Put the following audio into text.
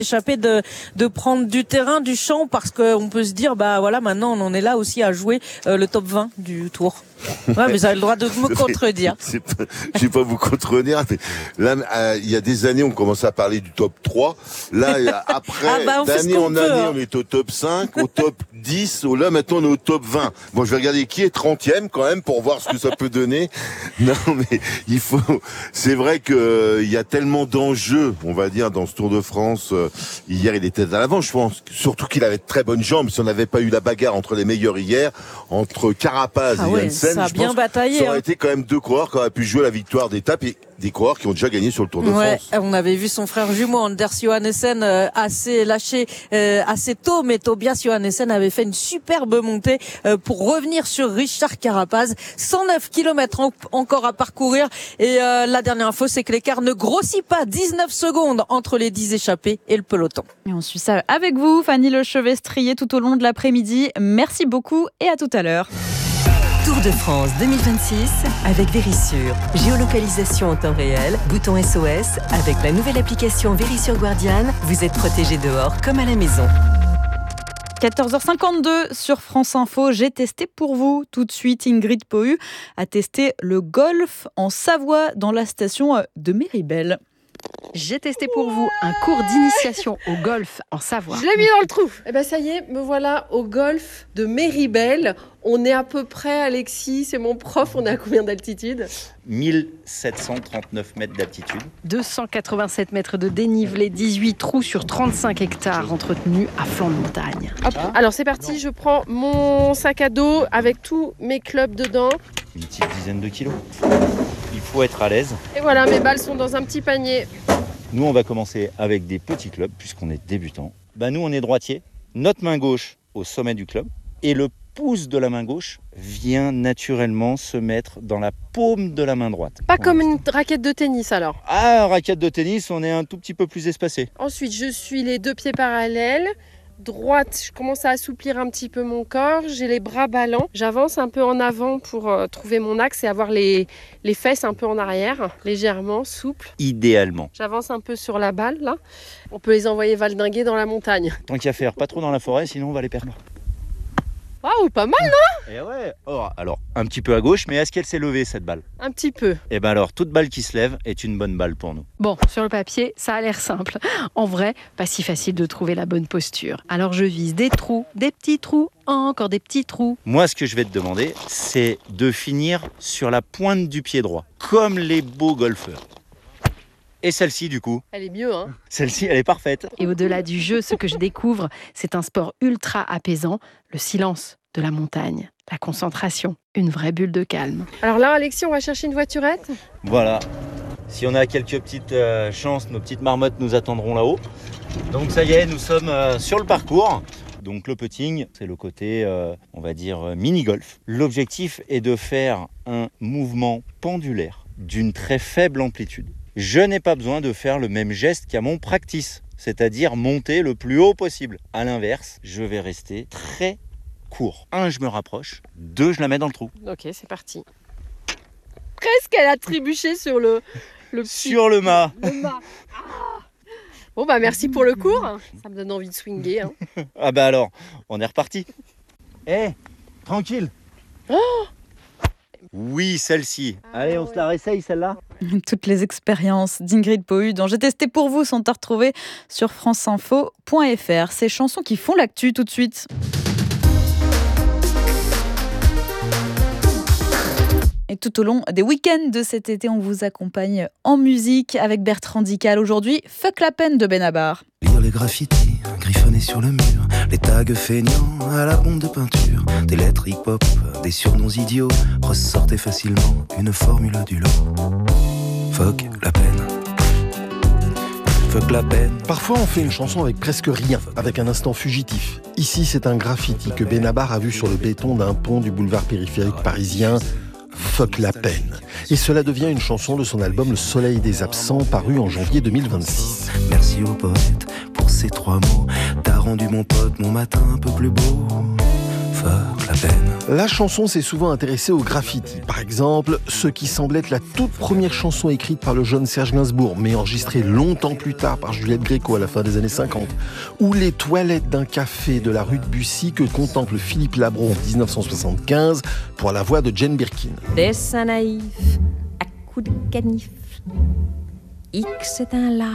échapper de prendre du terrain, du champ, parce qu'on peut se dire, bah voilà, maintenant on en est là aussi à jouer le top 20 du Tour. Ouais, mais vous avez le droit de me contredire. Je vais pas vous contredire. Mais là, il y a des années, on commençait à parler du top 3. Là, après, d'année en année, on est au top 5, au top 10. Là, maintenant, on est au top 20. Bon, je vais regarder qui est 30e quand même pour voir ce que ça peut donner. Non, mais c'est vrai que il y a tellement d'enjeux, on va dire, dans ce Tour de France. Hier, il était à l'avant, je pense. Surtout qu'il avait de très bonnes jambes. Si on n'avait pas eu la bagarre entre les meilleurs hier, entre Carapaz et Jensen, ça a bien bataillé. Ça aurait été quand même deux coureurs qui auraient pu jouer la victoire d'étape et des coureurs qui ont déjà gagné sur le Tour de France. On avait vu son frère jumeau Anders Johannessen assez lâché assez tôt, mais Tobias Johannessen avait fait une superbe montée pour revenir sur Richard Carapaz. 109 km encore à parcourir et la dernière info, c'est que l'écart ne grossit pas. 19 secondes entre les 10 échappés et le peloton. Et on suit ça avec vous, Fanny Lechevestrier, tout au long de l'après-midi. Merci beaucoup et à tout à l'heure. Tour de France 2026 avec Verisure. Géolocalisation en temps réel, bouton SOS. Avec la nouvelle application Verisure Guardian, vous êtes protégé dehors comme à la maison. 14h52 sur France Info. J'ai testé pour vous. Tout de suite, Ingrid Pohu a testé le golf en Savoie dans la station de Méribel. J'ai testé pour vous un cours d'initiation au golf en Savoie. Je l'ai mis dans le trou. Eh ben ça y est, me voilà au golf de Méribel. On est à peu près, Alexis, c'est mon prof, on est à combien d'altitude ? 1739 mètres d'altitude. 287 mètres de dénivelé, 18 trous sur 35 hectares entretenus à flanc de montagne. Hop, alors c'est parti, je prends mon sac à dos avec tous mes clubs dedans. Une petite dizaine de kilos. Il faut être à l'aise. Et voilà, mes balles sont dans un petit panier. Nous, on va commencer avec des petits clubs, puisqu'on est débutant. Nous, on est droitier. Notre main gauche au sommet du club. Et le pouce de la main gauche vient naturellement se mettre dans la paume de la main droite. Pas comme une raquette de tennis alors ? Ah, raquette de tennis, on est un tout petit peu plus espacé. Ensuite, je suis les deux pieds parallèles. Droite, je commence à assouplir un petit peu mon corps, j'ai les bras ballants, j'avance un peu en avant pour trouver mon axe et avoir les fesses un peu en arrière, légèrement, souples. Idéalement. J'avance un peu sur la balle là, on peut les envoyer valdinguer dans la montagne. Tant qu'il y a à faire, pas trop dans la forêt, sinon on va les perdre. Waouh, pas mal non ? Et ouais. Oh, alors, un petit peu à gauche, mais est-ce qu'elle s'est levée cette balle ? Un petit peu. Et alors, toute balle qui se lève est une bonne balle pour nous. Bon, sur le papier, ça a l'air simple. En vrai, pas si facile de trouver la bonne posture. Alors je vise des trous, des petits trous, encore des petits trous. Moi, ce que je vais te demander, c'est de finir sur la pointe du pied droit, comme les beaux golfeurs. Et celle-ci, du coup ? Elle est mieux, hein ? Celle-ci, elle est parfaite. Et au-delà du jeu, ce que je découvre, c'est un sport ultra apaisant, le silence de la montagne, la concentration, une vraie bulle de calme. Alors là, Alexis, on va chercher une voiturette ? Voilà. Si on a quelques petites chances, nos petites marmottes nous attendront là-haut. Donc ça y est, nous sommes sur le parcours. Donc le putting, c'est le côté, on va dire, mini-golf. L'objectif est de faire un mouvement pendulaire d'une très faible amplitude. Je n'ai pas besoin de faire le même geste qu'à mon practice, c'est-à-dire monter le plus haut possible. À l'inverse, je vais rester très court. 1, je me rapproche. 2, je la mets dans le trou. Ok, c'est parti. Presque, elle a trébuché sur le sur le mât. Le mât. Ah. Bon, merci pour le cours. Ça me donne envie de swinguer. Hein. Ah alors, on est reparti. Tranquille. Oh. Oui, celle-ci. Allez, on se la réessaye, celle-là. Toutes les expériences d'Ingrid Pohu dont j'ai testé pour vous sont à retrouver sur franceinfo.fr. Ces chansons qui font l'actu tout de suite. Et tout au long des week-ends de cet été, on vous accompagne en musique avec Bertrand Dical. Aujourd'hui, Fuck la peine de Benabar. Lire les graffitis griffonnés sur le mur, les tags feignants à la bombe de peinture, des lettres hip-hop, des surnoms idiots, ressortaient facilement une formule du lot. Fuck la peine. Fuck la peine. Parfois on fait une chanson avec presque rien, avec un instant fugitif. Ici c'est un graffiti que Benabar a vu sur le béton d'un pont du boulevard périphérique parisien. Fuck la peine. Et cela devient une chanson de son album Le Soleil des Absents, paru en janvier 2026. Merci au poète pour ces 3 mots. rendu mon pote mon matin un peu plus beau. Fuck la peine. La chanson s'est souvent intéressée au graffiti. Par exemple, ce qui semble être la toute première chanson écrite par le jeune Serge Gainsbourg, mais enregistrée longtemps plus tard par Juliette Gréco à la fin des années 50. Ou les toilettes d'un café de la rue de Bussy que contemple Philippe Labro en 1975 pour la voix de Jane Birkin. Dessin naïf, à coups de canif, X est un là.